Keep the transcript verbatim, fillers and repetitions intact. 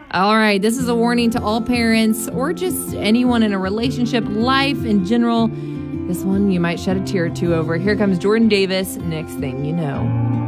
All right, this is a warning to all parents or just anyone in a relationship, life in general. This one you might shed a tear or two over. Here comes Jordan Davis, Next Thing You Know.